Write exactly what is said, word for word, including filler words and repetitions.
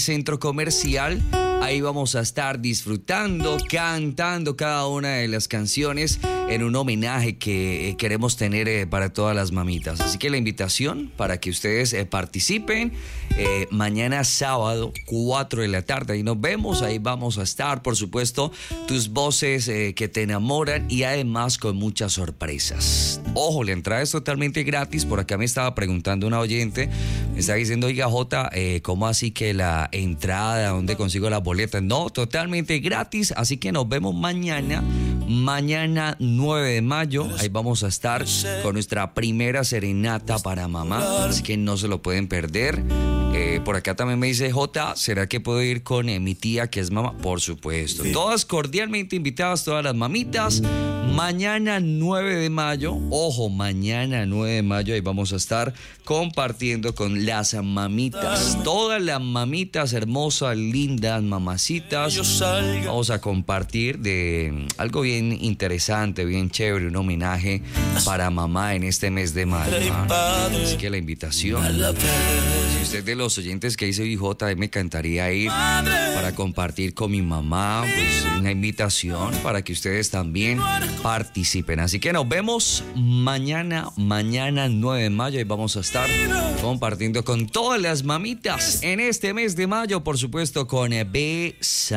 centro comercial. Ahí vamos a estar disfrutando, cantando cada una de las canciones en un homenaje que eh, queremos tener eh, para todas las mamitas. Así que la invitación para que ustedes eh, participen eh, mañana sábado, cuatro de la tarde. Ahí nos vemos, ahí vamos a estar, por supuesto, tus voces eh, que te enamoran y además con muchas sorpresas. Ojo, la entrada es totalmente gratis. Por acá me estaba preguntando una oyente, me estaba diciendo, oiga Jota, eh, ¿cómo así que la entrada, dónde consigo la boleta? No, totalmente gratis, así que nos vemos mañana, mañana nueve de mayo, ahí vamos a estar con nuestra primera serenata para mamá, así que no se lo pueden perder. Eh, por acá también me dice Jota, ¿será que puedo ir con eh, mi tía que es mamá? Por supuesto, todas cordialmente invitadas, todas las mamitas, mañana nueve de mayo, ojo, mañana nueve de mayo, ahí vamos a estar compartiendo con las mamitas, todas las mamitas hermosas, lindas, mamacitas. Vamos a compartir de algo bien interesante, bien chévere, un homenaje para mamá en este mes de mayo, ¿no? Así que la invitación, si usted es de los oyentes que dice, Jota, me encantaría ir para compartir con mi mamá, pues una invitación para que ustedes también participen. Así que nos vemos mañana, mañana nueve de mayo, y vamos a estar compartiendo con todas las mamitas en este mes de mayo, por supuesto, con Besa.